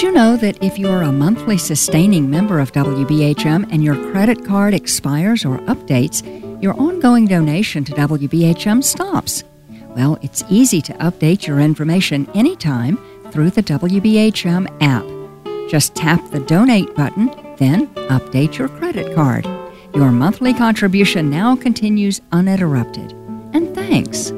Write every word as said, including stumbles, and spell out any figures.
you know that if you're a monthly sustaining member of W B H M and your credit card expires or updates, your ongoing donation to W B H M stops? Well, it's easy to update your information anytime through the W B H M app. Just tap the Donate button, then update your credit card. Your monthly contribution now continues uninterrupted. And thanks.